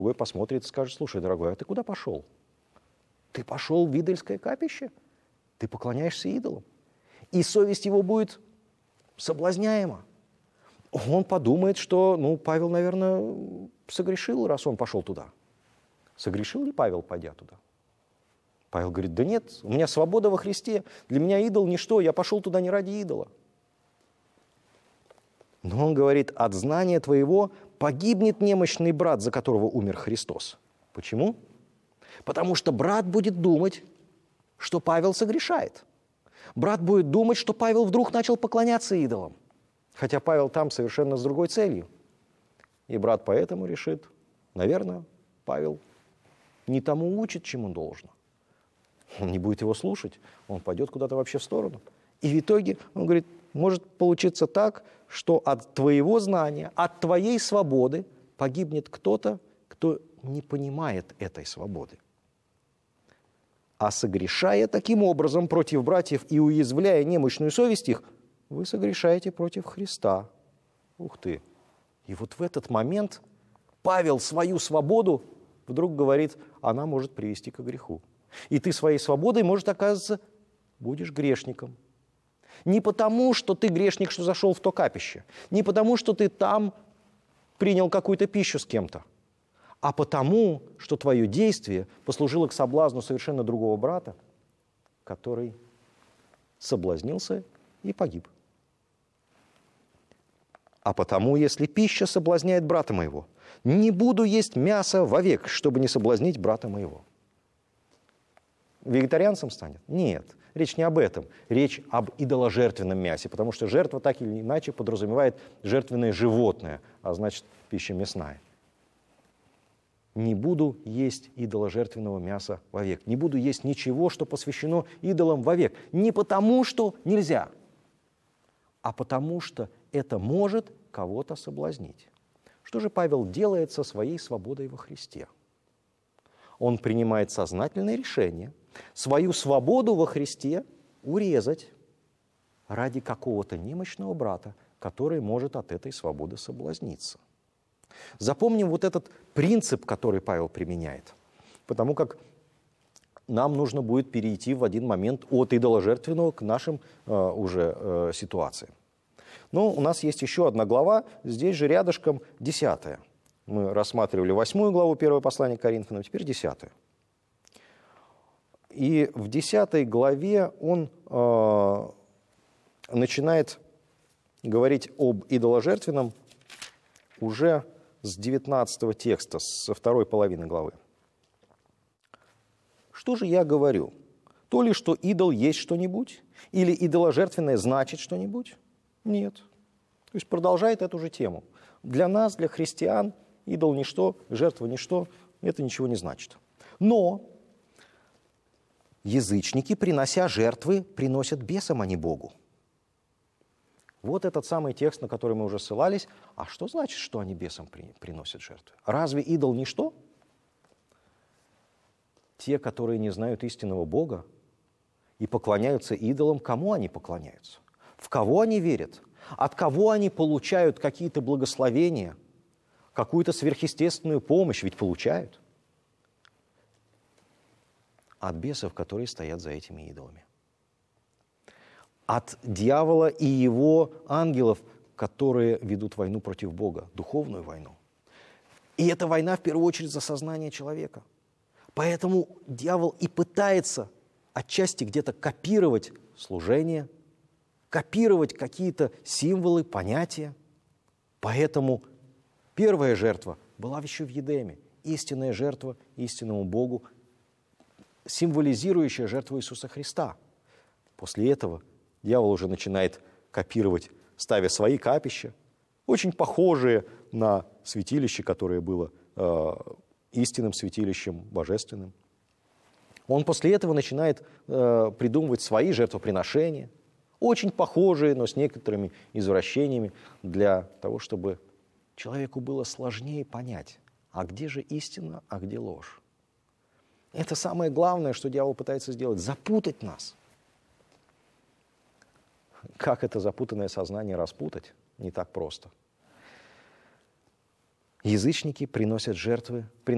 другой посмотрит и скажет: слушай, дорогой, а ты куда пошел? Ты пошел в идольское капище? Ты поклоняешься идолам? И совесть его будет соблазняема. Он подумает, что, Павел, наверное, согрешил, раз он пошел туда. Согрешил ли Павел, пойдя туда? Павел говорит: да нет, у меня свобода во Христе, для меня идол ничто, я пошел туда не ради идола. Но он говорит: от знания твоего погибнет немощный брат, за которого умер Христос. Почему? Потому что брат будет думать, что Павел согрешает. Брат будет думать, что Павел вдруг начал поклоняться идолам. Хотя Павел там совершенно с другой целью. И брат поэтому решит: наверное, Павел не тому учит, чему должно. Он не будет его слушать, он пойдет куда-то вообще в сторону. И в итоге, он говорит, может получиться так, что от твоего знания, от твоей свободы погибнет кто-то, кто не понимает этой свободы. А согрешая таким образом против братьев и уязвляя немощную совесть их, вы согрешаете против Христа. Ух ты! И вот в этот момент Павел свою свободу вдруг говорит, она может привести к греху. И ты своей свободой, может, оказаться, будешь грешником. Не потому, что ты грешник, что зашел в то капище, не потому, что ты там принял какую-то пищу с кем-то, а потому, что твое действие послужило к соблазну совершенно другого брата, который соблазнился и погиб. А потому, если пища соблазняет брата моего, не буду есть мясо вовек, чтобы не соблазнить брата моего. Вегетарианцем станет? Нет. Речь не об этом. Речь об идоложертвенном мясе, потому что жертва так или иначе подразумевает жертвенное животное, а значит, пища мясная. Не буду есть идоложертвенного мяса вовек. Не буду есть ничего, что посвящено идолам вовек. Не потому, что нельзя, а потому, что это может кого-то соблазнить. Что же Павел делает со своей свободой во Христе? Он принимает сознательное решение свою свободу во Христе урезать ради какого-то немощного брата, который может от этой свободы соблазниться. Запомним вот этот принцип, который Павел применяет, потому как нам нужно будет перейти в один момент от идоложертвенного к нашим ситуациям. Но у нас есть еще одна глава, здесь же рядышком 10. Мы рассматривали 8 главу 1 послания к Коринфянам, теперь 10. И в 10 главе он начинает говорить об идоложертвенном уже с 19 текста, со второй половины главы. Что же я говорю? То ли, что идол есть что-нибудь? Или идоложертвенное значит что-нибудь? Нет. То есть продолжает эту же тему. Для нас, для христиан, идол ничто, жертва ничто, это ничего не значит. Но язычники, принося жертвы, приносят бесам, а не Богу. Вот этот самый текст, на который мы уже ссылались. А что значит, что они бесам приносят жертвы? Разве идол ничто? Те, которые не знают истинного Бога и поклоняются идолам, кому они поклоняются? В кого они верят? От кого они получают какие-то благословения, какую-то сверхъестественную помощь? Ведь получают. От бесов, которые стоят за этими идолами. От дьявола и его ангелов, которые ведут войну против Бога, духовную войну. И эта война, в первую очередь, за сознание человека. Поэтому дьявол и пытается отчасти где-то копировать служение, копировать какие-то символы, понятия. Поэтому первая жертва была еще в Едеме. Истинная жертва истинному Богу, символизирующая жертву Иисуса Христа. После этого дьявол уже начинает копировать, ставя свои капища, очень похожие на святилище, которое было истинным святилищем, божественным. Он после этого начинает придумывать свои жертвоприношения, очень похожие, но с некоторыми извращениями, для того, чтобы человеку было сложнее понять, а где же истина, а где ложь. Это самое главное, что дьявол пытается сделать – запутать нас. Как это запутанное сознание распутать? Не так просто. Язычники приносят жертвы,